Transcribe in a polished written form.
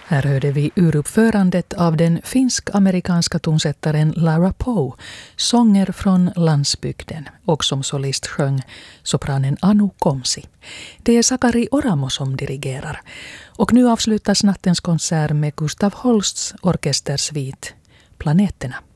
Här hörde vi uruppförandet av den finsk-amerikanska tonsättaren Lara Poe, sånger från landsbygden, och som solist sjöng sopranen Anu Komsi. Det är Sakari Oramo som dirigerar. Och nu avslutas nattens konsert med Gustav Holsts orkestersvit Planeterna.